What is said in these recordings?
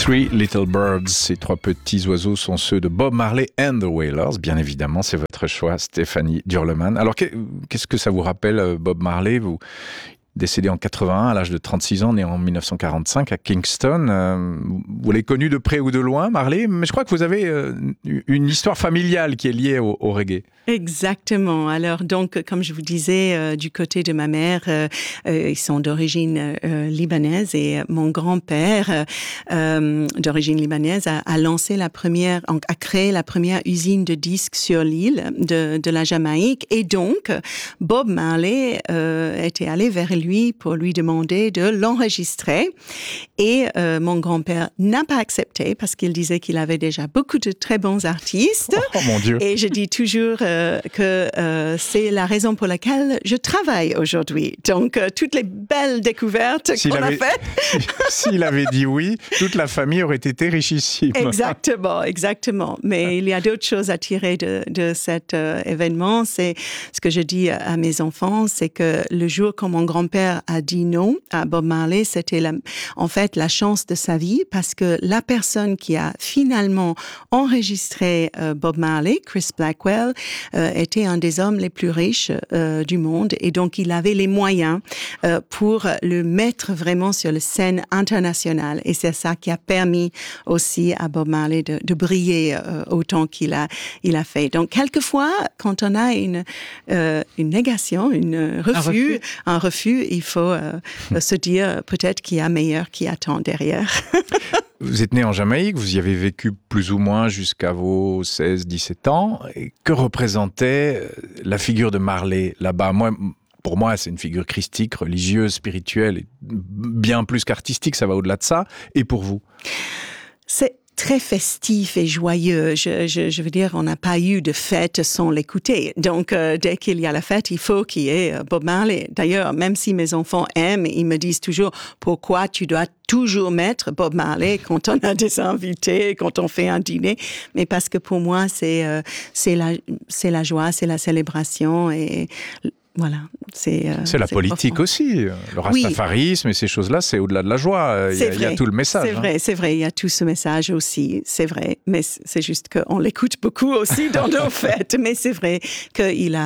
Three Little Birds, ces trois petits oiseaux sont ceux de Bob Marley and the Wailers. Bien évidemment, c'est votre choix, Stéphanie Durleman. Alors, qu'est-ce que ça vous rappelle, Bob Marley? Vous décédé en 81 à l'âge de 36 ans, né en 1945 à Kingston. Vous l'avez connu de près ou de loin, Marley, mais je crois que vous avez une histoire familiale qui est liée au reggae. Exactement. Alors donc, comme je vous disais, du côté de ma mère, ils sont d'origine libanaise et mon grand-père, d'origine libanaise, a lancé a créé la première usine de disques sur l'île de la Jamaïque. Et donc, Bob Marley était allé vers lui pour lui demander de l'enregistrer. Et mon grand-père n'a pas accepté parce qu'il disait qu'il avait déjà beaucoup de très bons artistes. Oh mon Dieu. Et je dis toujours que c'est la raison pour laquelle je travaille aujourd'hui. Donc, toutes les belles découvertes qu'on a faites. S'il avait dit oui, toute la famille aurait été richissime. Exactement. Mais il y a d'autres choses à tirer de cet événement. C'est ce que je dis à mes enfants, c'est que le jour quand mon grand-père a dit non à Bob Marley, c'était en fait la chance de sa vie parce que la personne qui a finalement enregistré Bob Marley, Chris Blackwell, était un des hommes les plus riches du monde et donc il avait les moyens pour le mettre vraiment sur la scène internationale et c'est ça qui a permis aussi à Bob Marley de briller autant qu'il a fait. Donc quelquefois quand on a une négation, un refus, il faut se dire peut-être qu'il y a meilleur qui attend derrière. Vous êtes né en Jamaïque, vous y avez vécu plus ou moins jusqu'à vos 16-17 ans. Et que représentait la figure de Marley là-bas? Pour moi, c'est une figure christique, religieuse, spirituelle, et bien plus qu'artistique, ça va au-delà de ça. Et pour vous? C'est très festif et joyeux. Je veux dire, on n'a pas eu de fête sans l'écouter. Donc, dès qu'il y a la fête, il faut qu'il y ait Bob Marley. D'ailleurs, même si mes enfants aiment, ils me disent toujours pourquoi tu dois toujours mettre Bob Marley quand on a des invités, quand on fait un dîner. Mais parce que pour moi, c'est la joie, c'est la célébration et voilà, c'est la politique profond. Aussi. Le rastafarisme et ces choses-là, c'est au-delà de la joie. Il y a tout le message. C'est vrai, il y a tout ce message aussi, c'est vrai. Mais c'est juste qu'on l'écoute beaucoup aussi dans nos fêtes. Mais c'est vrai qu'il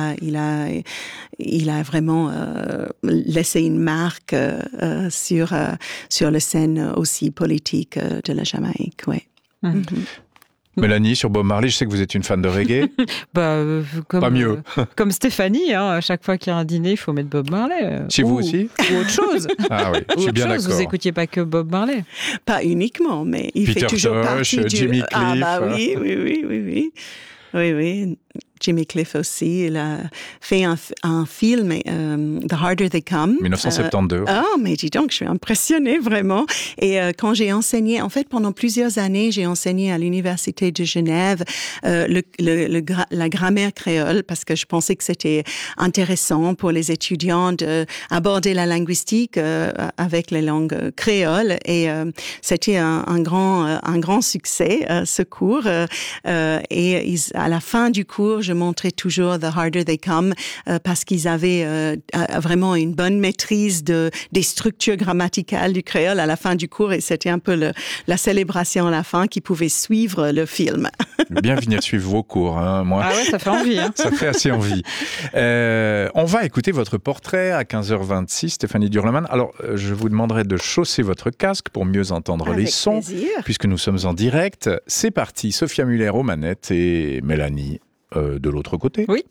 a vraiment laissé une marque sur la scène aussi politique de la Jamaïque, ouais. Mm-hmm. Mélanie, sur Bob Marley, je sais que vous êtes une fan de reggae. Pas mieux. Comme Stéphanie, à chaque fois qu'il y a un dîner, il faut mettre Bob Marley. Chez vous aussi? Ou autre chose. Ah oui, je suis bien d'accord. Vous n'écoutiez pas que Bob Marley? Pas uniquement, mais il Peter fait toujours Tosh, partie Jimmy Cliff. Ah bah oui. Jimmy Cliff aussi, il a fait un film, The Harder They Come. 1972. Mais dis donc, je suis impressionnée vraiment. Et quand j'ai enseigné, en fait, pendant plusieurs années, j'ai enseigné à l'Université de Genève la grammaire créole parce que je pensais que c'était intéressant pour les étudiants d'aborder la linguistique avec les langues créoles. Et c'était un grand succès, ce cours. Et à la fin du cours, je montrais toujours The Harder They Come parce qu'ils avaient vraiment une bonne maîtrise des structures grammaticales du créole à la fin du cours et c'était un peu la célébration à la fin qui pouvait suivre le film. Bien venir suivre vos cours, hein, moi. Ah ouais, ça fait envie. Hein. Ça fait assez envie. On va écouter votre portrait à 15h26, Stéphanie Durleman. Alors, je vous demanderai de chausser votre casque pour mieux entendre les sons, puisque nous sommes en direct. C'est parti, Sophia Muller aux manettes et Mélanie de l'autre côté. Oui.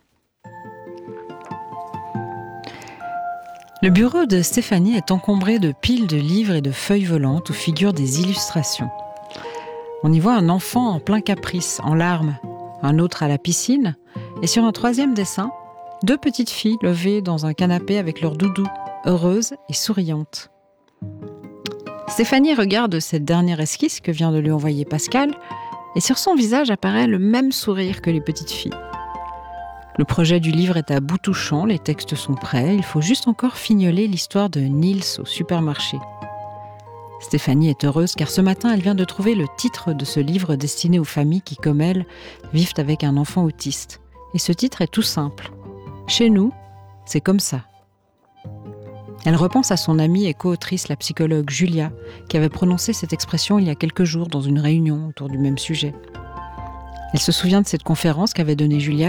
Le bureau de Stéphanie est encombré de piles de livres et de feuilles volantes où figurent des illustrations. On y voit un enfant en plein caprice, en larmes, un autre à la piscine, et sur un troisième dessin, 2 petites filles levées dans un canapé avec leur doudou, heureuses et souriantes. Stéphanie regarde cette dernière esquisse que vient de lui envoyer Pascal, et sur son visage apparaît le même sourire que les petites filles. Le projet du livre est à bout touchant, les textes sont prêts, il faut juste encore fignoler l'histoire de Nils au supermarché. Stéphanie est heureuse car ce matin, elle vient de trouver le titre de ce livre destiné aux familles qui, comme elle, vivent avec un enfant autiste. Et ce titre est tout simple. Chez nous, c'est comme ça. Elle repense à son amie et co-autrice, la psychologue Julia, qui avait prononcé cette expression il y a quelques jours dans une réunion autour du même sujet. Elle se souvient de cette conférence qu'avait donnée Julia